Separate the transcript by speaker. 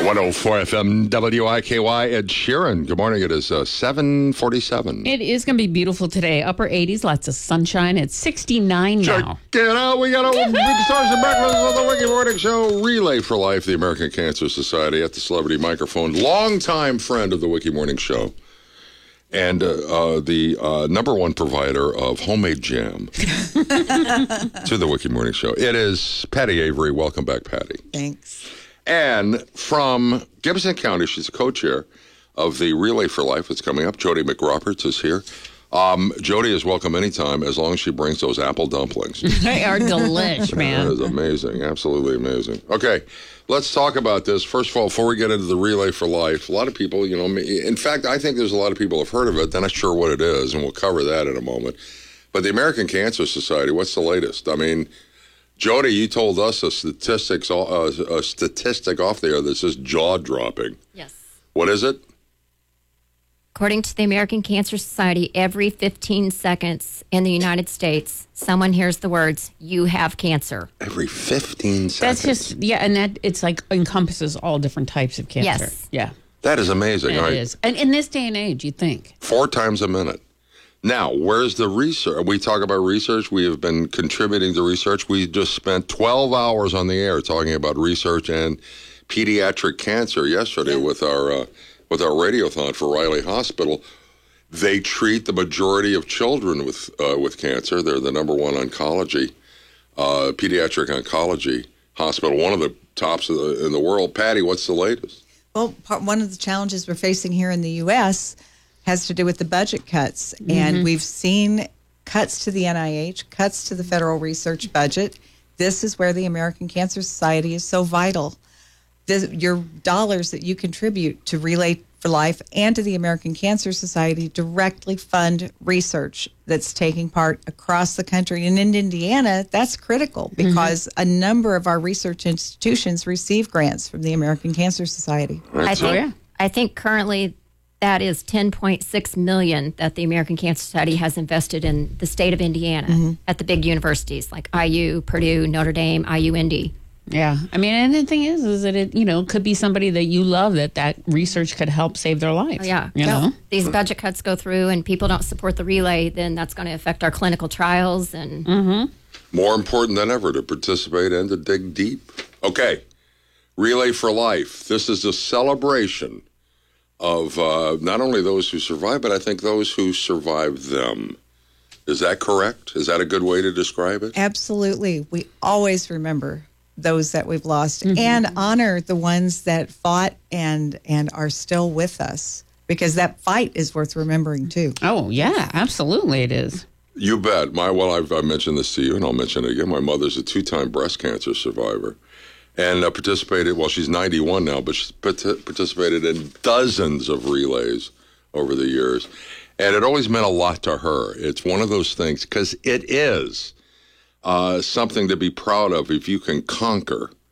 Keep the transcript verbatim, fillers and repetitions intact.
Speaker 1: one oh four F M W I K Y, Ed Sheeran. Good morning. It is uh, seven forty-seven.
Speaker 2: It is going to be beautiful today. Upper eighties, lots of sunshine. It's sixty-nine now.
Speaker 1: Check it out. We got a big stars and breakfast on the Wiki Morning Show. Relay for Life, the American Cancer Society at the Celebrity Microphone. Longtime friend of the Wiki Morning Show. And uh, uh, the uh, number one provider of homemade jam to the Wiki Morning Show. It is Patty Avery. Welcome back, Patty.
Speaker 3: Thanks.
Speaker 1: And from Gibson County, she's the co-chair of the Relay for Life that's coming up. Jody McRoberts is here. Um, Jody is welcome anytime as long as she brings those apple dumplings.
Speaker 2: They are delish, man.
Speaker 1: That is amazing. Absolutely amazing. Okay, let's talk about this. First of all, before we get into the Relay for Life, a lot of people, you know, in fact, I think there's a lot of people who have heard of it. They're not sure what it is, and we'll cover that in a moment. But the American Cancer Society, what's the latest? I mean, Jody, you told us a statistics, uh, a statistic off there that's just jaw-dropping.
Speaker 4: Yes.
Speaker 1: What is it?
Speaker 4: According to the American Cancer Society, every fifteen seconds in the United States, someone hears the words, "You have cancer."
Speaker 1: Every fifteen seconds.
Speaker 2: That's just, yeah, and that it's like encompasses all different types of cancer.
Speaker 4: Yes.
Speaker 2: Yeah.
Speaker 1: That is amazing.
Speaker 2: It
Speaker 1: right?
Speaker 2: is. And in this day and age, you'd think.
Speaker 1: Four times a minute. Now, where's the research? We talk about research. We have been contributing to research. We just spent twelve hours on the air talking about research and pediatric cancer yesterday yeah. with our uh, with our radiothon for Riley Hospital. They treat the majority of children with uh, with cancer. They're the number one oncology, uh, pediatric oncology hospital, one of the tops of the, in the world. Patty, what's the latest?
Speaker 3: Well, part, one of the challenges we're facing here in the U S has to do with the budget cuts. Mm-hmm. And we've seen cuts to the N I H, cuts to the federal research budget. This is where the American Cancer Society is so vital. This, your dollars that you contribute to Relay for Life and to the American Cancer Society directly fund research that's taking part across the country. And in Indiana, that's critical because mm-hmm. a number of our research institutions receive grants from the American Cancer Society.
Speaker 4: I think, oh, yeah. I think currently that is ten point six million dollars that the American Cancer Society has invested in the state of Indiana mm-hmm. at the big universities like I U, Purdue, Notre Dame, I U Indy.
Speaker 2: Yeah. I mean, and the thing is, is that it, you know, could be somebody that you love that that research could help save their life.
Speaker 4: Oh, yeah.
Speaker 2: You
Speaker 4: so
Speaker 2: know?
Speaker 4: These budget cuts go through and people don't support the relay, then that's going to affect our clinical trials. And
Speaker 2: mm-hmm.
Speaker 1: More important than ever to participate and to dig deep. Okay. Relay for Life. This is a celebration of uh, not only those who survive, but I think those who survive them. Is that correct? Is that a good way to describe it?
Speaker 3: Absolutely. We always remember those that we've lost mm-hmm. and honor the ones that fought and and are still with us, because that fight is worth remembering too.
Speaker 2: Oh, yeah, absolutely it is.
Speaker 1: You bet. My Well, I've, I've mentioned this to you, and I'll mention it again. My mother's a two-time breast cancer survivor. And uh, participated, well, she's ninety-one now, but she's part- participated in dozens of relays over the years. And it always meant a lot to her. It's one of those things, because it is uh, something to be proud of if you can conquer